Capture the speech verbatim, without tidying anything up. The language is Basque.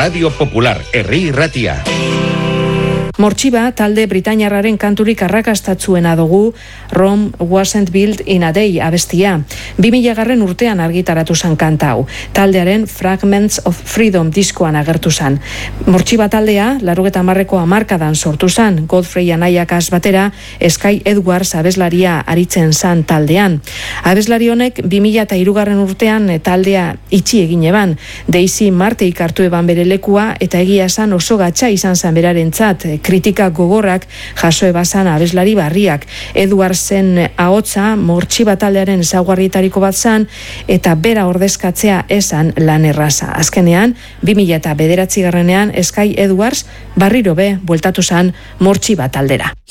Radio Popular, Herri Irratia. Mortxiba talde britainiarraren kanturik arrakastatzuena dugu Rome Wasn't Built in a Day abestia. bi mila garren urtean argitaratu zen kanta hau. Taldearen Fragments of Freedom diskoan agertu zen. Mortxiba taldea, laurogeita hamarreko hamarkadan sortu zen, Godfrey anaiakaz batera, Sky Edwards abeslaria aritzen zen taldean. Abeslari honek bi mila hirugarren urtean taldea itxi egin eban. Daisy Marteik hartu eban bere lekua eta egia esan oso gatza izan zen berarentzat. Kritika gogorrak jaso ebazan abeslari barriak. Edwardsen ahotsa Mortxiba taldearen ezaugarrietariko bat zan eta bera ordezkatzea esan lan erraza. Azkenean, bi mila bederatzigarrenean Sky Edwards barriro be bueltatu zan Mortxiba taldera.